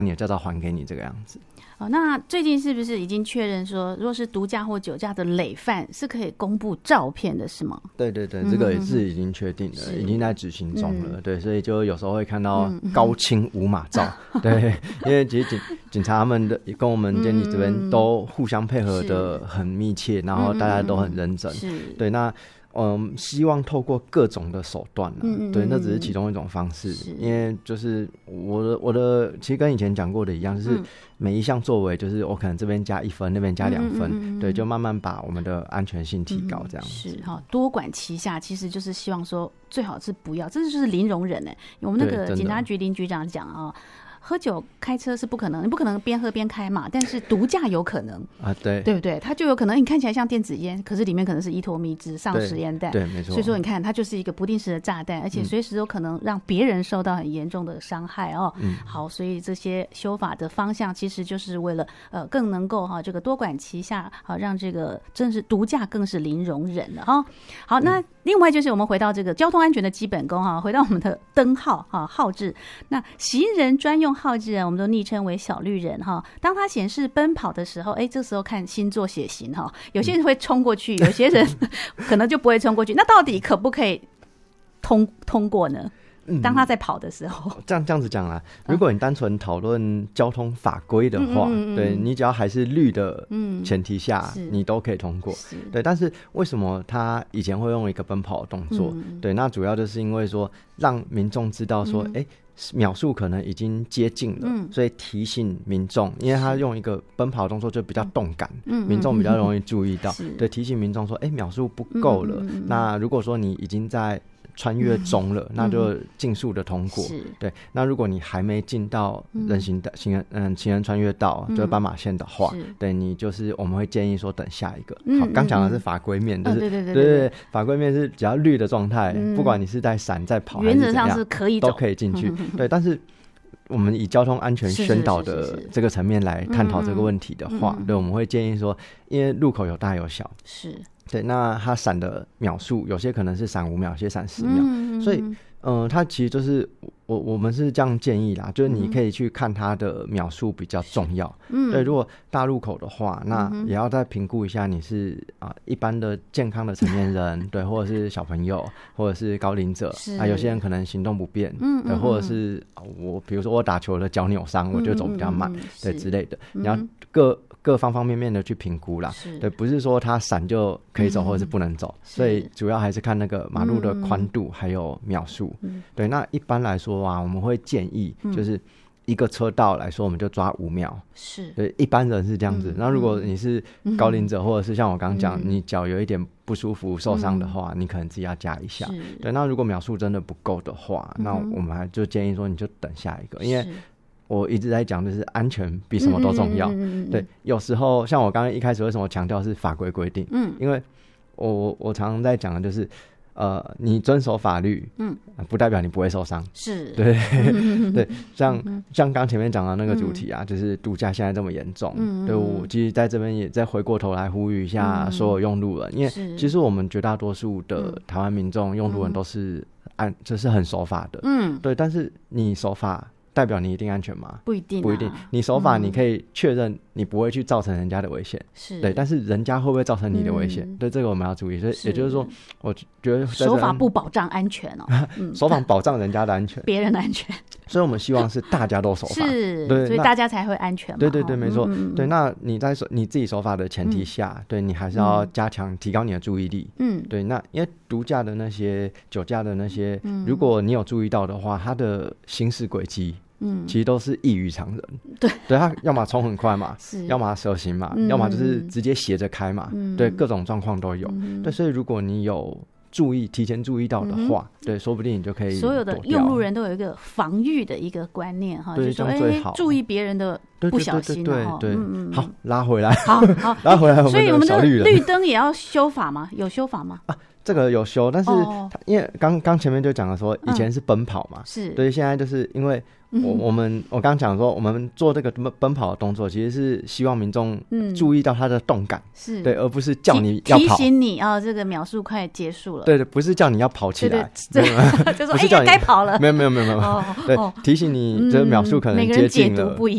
你的驾照还给你这个样子。 那最近是不是已经确认说，如果是毒驾或酒驾的累犯是可以公布照片的，是吗？ 对对对，这个也是已经确定了，已经在执行中了。对，所以就有时候会看到高清无码照。对，因为其实警察他们的跟我们监理这边都互相配合的很密切，然后大家都很认真。对，那希望透过各种的手段对，那只是其中一种方式。因为就是我的其实跟以前讲过的一样，就是每一项作为，就是我可能这边加1分，那边加2分，对，就慢慢把我们的安全性提高，这样子。 是哈，多管齐下，其实就是希望说最好是不要，这就是零容忍哎。我们那个警察局林局长讲啊。喝酒开车是不可能，你不可能边喝边开嘛。但是毒驾有可能啊，对不对？它就有可能，你看起来像电子烟，可是里面可能是依托咪汁、上实验弹， 对，没错。 所以说你看，它就是一个不定时的炸弹，而且随时有可能让别人受到很严重的伤害哦。好，所以这些修法的方向其实就是为了更能够这个多管齐下，好让这个真是毒驾更是零容忍了哈。好，那另外就是我们回到这个交通安全的基本功哈，回到我们的灯号号志，那行人专用号志我们都昵称为小绿人哈。当它显示奔跑的时候，这时候看星座血型哈，有些人会冲过去，有些人可能就不会冲过去。那到底可不可以通过呢？当他在跑的时候， 这样子讲啦，如果你单纯讨论交通法规的话，对，你只要还是绿的前提下，你都可以通过。对，但是为什么他以前会用一个奔跑的动作？对，那主要就是因为说让民众知道说，秒数可能已经接近了，所以提醒民众，因为他用一个奔跑的动作就比较动感，民众比较容易注意到，对，提醒民众说，秒数不够了。那如果说你已经在穿越中了，那就尽速的通过。对，那如果你还没进到行人穿越道，就是斑马线的话，对，你就是我们会建议说等下一个。好，刚讲的是法规面，就是对，法规面是只要绿的状态，不管你是在闪在跑， 原则上是可以走， 都可以进去。对，但是我们以交通安全宣导的这个层面来探讨这个问题的话，对，我们会建议说，因为路口有大有小， 是对，那它闪的秒数有些可能是闪5秒，有些闪10秒，所以它其实就是我们是这样建议啦，就是你可以去看它的秒数比较重要。对，如果大路口的话，那也要再评估一下你是一般的健康的成年人，对，或者是小朋友，或者是高龄者，有些人可能行动不便，对，或者是比如说我打球的脚扭伤，我就走比较慢，对之类的，你要各方方面面的去评估啦，对，不是说它闪就可以走或者是不能走，所以主要还是看那个马路的宽度还有秒数。对，那一般来说我们会建议就是一个车道来说，我们就抓5秒， 是对，一般人是这样子。那如果你是高龄者，或者是像我刚刚讲，你脚有一点不舒服、受伤的话，你可能自己要加一下。对，那如果秒数真的不够的话，那我们还就建议说你就等下一个，因为我一直在讲就是安全比什么都重要。对，有时候像我刚刚一开始为什么强调是法规规定，因为我常常在讲的就是你遵守法律，不代表你不会受伤。是，对，对，像刚前面讲的那个主题啊，就是毒驾现在这么严重，对，我其实在这边也再回过头来呼吁一下所有用路人，因为其实我们绝大多数的台湾民众用路人都是就是很守法的，对，但是你守法代表你一定安全吗？不一定，不一定。你守法，你可以确认你不会去造成人家的危险，是对。但是人家会不会造成你的危险？对，这个我们要注意。所以也就是说，我觉得守法不保障安全哦， 守法保障人家的安全， 别人的安全。 所以我们希望是大家都守法， 是，对，所以大家才会安全嘛。 对对对，没错。对，那你在你自己守法的前提下，对你还是要加强提高你的注意力。对，那因为毒驾的那些、酒驾的那些，如果你有注意到的话，它的行驶轨迹。其实都是异于常人。对，他要么冲很快嘛，要么蛇行嘛，要么就是直接斜着开嘛，对，各种状况都有。对，所以如果你有提前注意到的话，对，说不定你就可以所有的用路人都有一个防御的一个观念哈，就是说注意别人的不小心。对， 好，拉回来， 好， 拉回来。所以我们的绿灯也要修法吗？有修法吗？ 这个有修，但是因为刚前面就讲了说，以前是奔跑嘛，是，所以现在就是因为我刚讲说，我们做这个奔跑的动作，其实是希望民众注意到它的动感，是对，而不是叫你要跑，提醒你这个秒数快结束了。 对，不是叫你要跑起来， 对，就说该跑了。 没有，对，提醒你这秒数可能接近了。 每个人解读不一样。